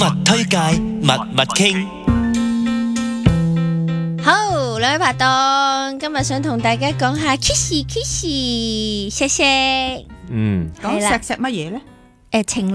物推介，密傾。 好，兩位拍檔，今日想同大家講下 kiss 錫錫。 講係啦錫乜嘢呢？ 情